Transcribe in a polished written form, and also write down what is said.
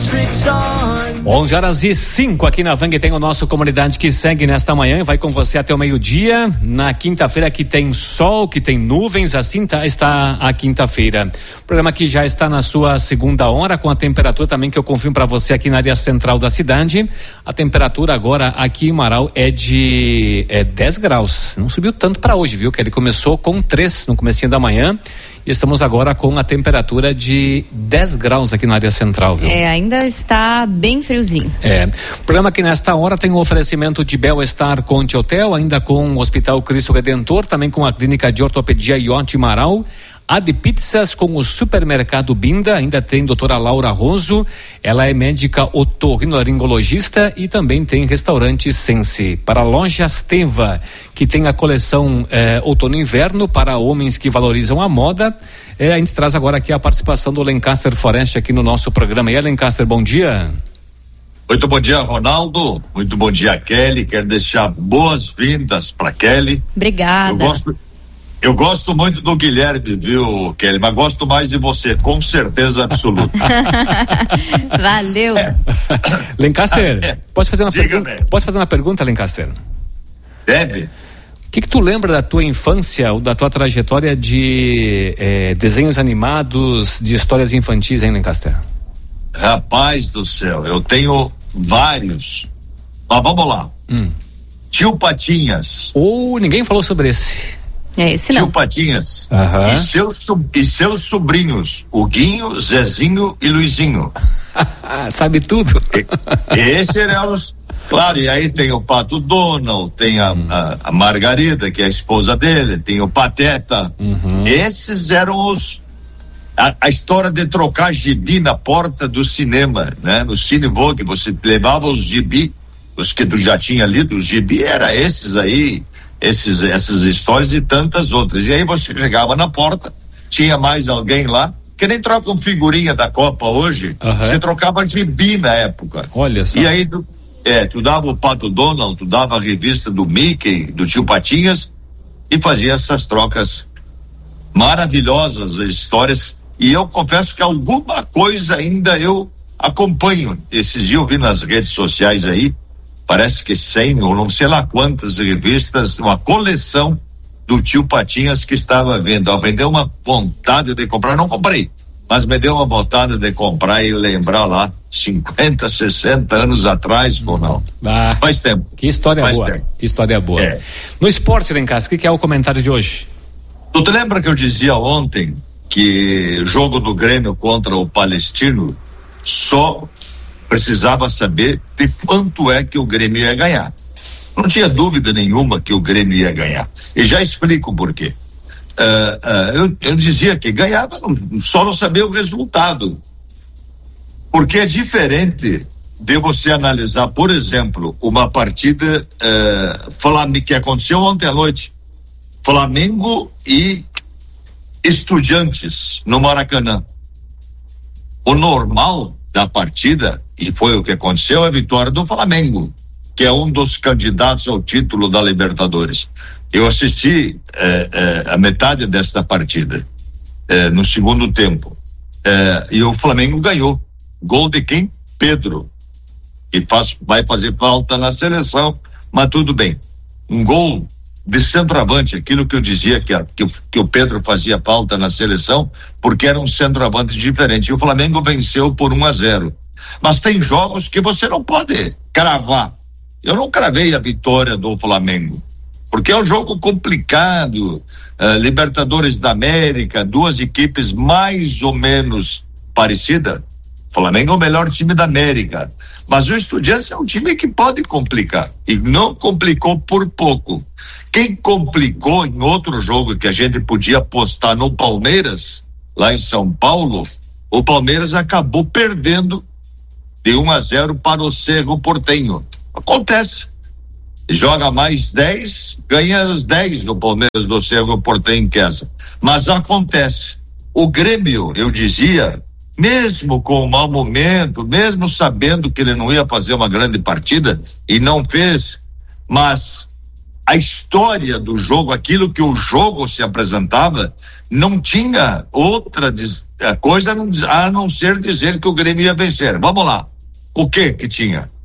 11h05 aqui na Vang tem o nosso Comunidade que segue nesta manhã e vai com você até o meio-dia. Na quinta-feira que tem sol, que tem nuvens, assim está a quinta-feira. O programa que já está na sua segunda hora, com a temperatura também que eu confirmo para você aqui na área central da cidade. A temperatura agora aqui em Marau é de 10 graus. Não subiu tanto para hoje, viu? Que ele começou com 3 no comecinho da manhã. E estamos agora com a temperatura de 10 graus aqui na área central, viu? Ainda está bem friozinho. O programa que nesta hora tem o oferecimento de Bel-Estar Conte Hotel, ainda com o Hospital Cristo Redentor, também com a Clínica de Ortopedia Iote Marau, a de pizzas com o Supermercado Binda, ainda tem doutora Laura Roso, ela é médica otorrinolaringologista e também tem restaurante Sense. Para a loja Asteva, que tem a coleção outono e inverno para homens que valorizam a moda, a gente traz agora aqui a participação do Lancaster Forest aqui no nosso programa. E aí, Lancaster, bom dia. Muito bom dia, Ronaldo. Muito bom dia, Kelly. Quero deixar boas-vindas para Kelly. Obrigada. Eu gosto muito do Guilherme, viu, Kelly? Mas gosto mais de você, com certeza absoluta. Valeu. Lancaster, posso fazer uma pergunta? Posso fazer uma pergunta, Lancaster? Deve. O que tu lembra da tua infância ou da tua trajetória de desenhos animados, de histórias infantis, hein, Lancaster? Rapaz do céu, eu tenho vários. Mas vamos lá. Tio Patinhas. Ninguém falou sobre esse. Esse não. Tio Patinhas. E seus sobrinhos, o Guinho, Zezinho e Luizinho. Sabe tudo. Esse era os. Claro, e aí tem o Pato Donald, tem a Margarida, que é a esposa dele, tem o Pateta. Esses eram os. A história de trocar gibi na porta do cinema, né? No Cine Vogue, você levava os gibi, os que tu já tinha lido, os gibi era esses aí. Essas histórias e tantas outras. E aí você chegava na porta, tinha mais alguém lá, que nem trocam figurinha da Copa hoje, você trocava gibi na época. Olha só. E aí tu dava o Pato Donald, tu dava a revista do Mickey, do Tio Patinhas, e fazia essas trocas maravilhosas, as histórias. E eu confesso que alguma coisa ainda eu acompanho. Esses dias eu vi nas redes sociais aí, parece que 100 ou não sei lá quantas revistas, uma coleção do Tio Patinhas que estava vendo. Me deu uma vontade de comprar, não comprei, mas me deu uma vontade de comprar e lembrar lá 50, 60 anos atrás, Ronaldo. Faz tempo. Que história boa. Tempo. Que história boa. No esporte, Lancaster, o que é o comentário de hoje? Tu te lembra que eu dizia ontem que jogo do Grêmio contra o Palestino só precisava saber de quanto é que o Grêmio ia ganhar. Não tinha dúvida nenhuma que o Grêmio ia ganhar. E já explico por quê. Eu dizia que ganhava, só não sabia o resultado. Porque é diferente de você analisar, por exemplo, uma partida que aconteceu ontem à noite. Flamengo e Estudiantes no Maracanã. O normal da partida, e foi o que aconteceu, a vitória do Flamengo, que é um dos candidatos ao título da Libertadores. Eu assisti a metade desta partida, no segundo tempo, e o Flamengo ganhou. Gol de quem? Pedro, que vai fazer falta na seleção, mas tudo bem. Um gol de centroavante, aquilo que eu dizia que o Pedro fazia falta na seleção, porque era um centroavante diferente. E o Flamengo venceu por 1-0. Mas tem jogos que você não pode cravar. Eu não cravei a vitória do Flamengo, porque é um jogo complicado. Libertadores da América, duas equipes mais ou menos parecidas. O Flamengo é o melhor time da América, mas o Estudiantes é um time que pode complicar, e não complicou por pouco. Quem complicou em outro jogo que a gente podia apostar no Palmeiras, lá em São Paulo, o Palmeiras acabou perdendo de 1-0 para o Cerro Porteño. Acontece. Joga mais 10, ganha os 10 do Palmeiras do Cerro Porteño em casa. Mas acontece. O Grêmio, eu dizia, mesmo com o mau momento, mesmo sabendo que ele não ia fazer uma grande partida, e não fez, mas a história do jogo, aquilo que o jogo se apresentava, não tinha outra coisa a não ser dizer que o Grêmio ia vencer. Vamos lá. O que tinha?